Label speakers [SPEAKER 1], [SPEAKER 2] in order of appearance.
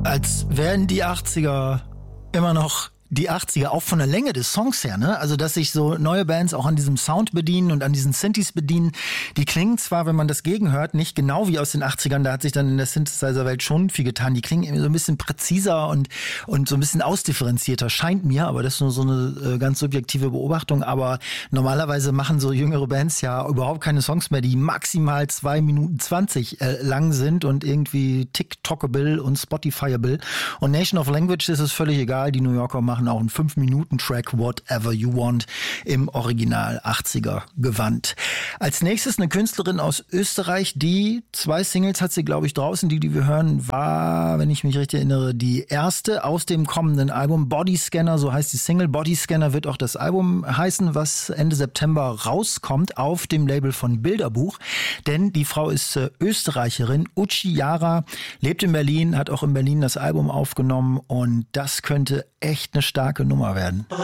[SPEAKER 1] Als wären die 80er immer noch die 80er, auch von der Länge des Songs her, ne? Also, dass sich so neue Bands auch an diesem Sound bedienen und an diesen Synthes bedienen. Die klingen zwar, wenn man das gegenhört, nicht genau wie aus den 80ern, da hat sich dann in der Synthesizer-Welt schon viel getan. Die klingen irgendwie so ein bisschen präziser und so ein bisschen ausdifferenzierter, scheint mir, aber das ist nur so eine ganz subjektive Beobachtung. Aber normalerweise machen so jüngere Bands ja überhaupt keine Songs mehr, die maximal 2 Minuten 20 lang sind und irgendwie TikTokable und Spotifyable. Und Nation of Language ist es völlig egal, die New Yorker machen auch einen 5-Minuten-Track Whatever You Want im Original 80er-Gewand. Als nächstes eine Künstlerin aus Österreich, die 2 Singles hat sie, glaube ich, draußen. Die wir hören, war, wenn ich mich richtig erinnere, die erste aus dem kommenden Album Bodyscanner, so heißt die Single. Bodyscanner wird auch das Album heißen, was Ende September rauskommt auf dem Label von Bilderbuch. Denn die Frau ist Österreicherin, Uchi Jara, lebt in Berlin, hat auch in Berlin das Album aufgenommen und das könnte echt eine starke Nummer werden.